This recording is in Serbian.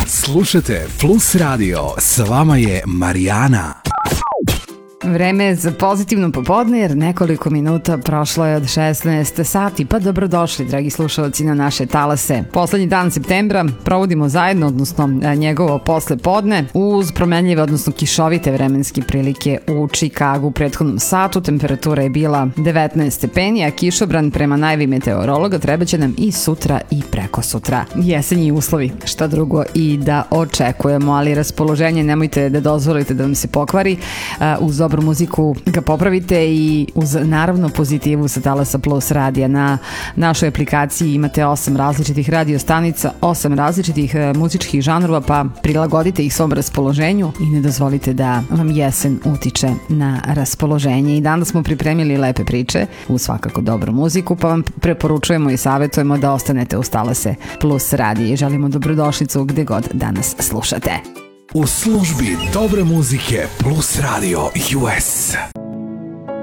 Slušajte Plus Radio, s vama je Marijana. Vreme je za pozitivno popodne jer nekoliko minuta prošlo je od 16 sati, pa dobrodošli dragi slušalci na naše talase. Poslednji dan septembra provodimo zajedno, odnosno njegovo posle podne, uz promenljive, odnosno kišovite vremenske prilike u Čikagu. U prethodnom satu temperatura je bila 19 stepeni, a kišobran prema najavi meteorologa treba će nam i sutra i preko sutra. Jesenji uslovi, šta drugo i da očekujemo, ali raspoloženje nemojte da dozvolite da vam se pokvari. Uz dobru muziku ga popravite i uz naravno pozitivu sa Talasa Plus radija. Na našoj aplikaciji imate 8 različitih radio stanica, 8 različitih muzičkih žanrova, pa prilagodite ih svom raspoloženju i ne dozvolite da vam jesen utiče na raspoloženje. I danas smo pripremili lepe priče uz svakako dobru muziku, pa vam preporučujemo i savjetujemo da ostanete uz Talase Plus radija i želimo dobrodošlicu gde god danas slušate. U službi dobre muzike Plus Radio US.